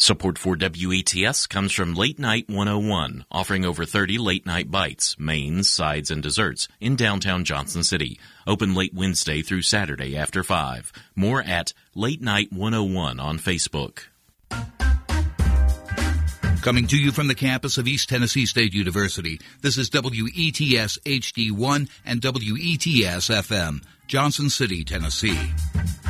Support for WETS comes from Late Night 101, offering over 30 late-night bites, mains, sides, and desserts in downtown Johnson City. Open late Wednesday through Saturday after 5. More at Late Night 101 on Facebook. Coming to you from the campus of East Tennessee State University, this is WETS HD1 and WETS FM, Johnson City, Tennessee.